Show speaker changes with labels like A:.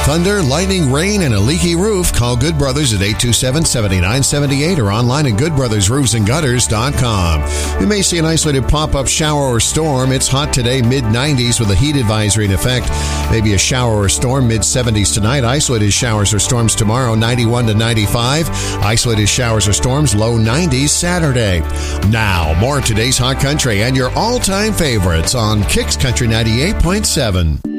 A: Thunder, lightning, rain, and a leaky roof? Call Good Brothers at 827-7978 or online at goodbrothersroofsandgutters.com. You may see an isolated pop-up shower or storm. It's hot today, mid-90s with a heat advisory in effect. Maybe a shower or storm, mid-70s tonight. Isolated showers or storms tomorrow, 91 to 95. Isolated showers or storms, low 90s Saturday. Now, more of today's Hot Country and your all-time favorites on Kicks Country 98.7.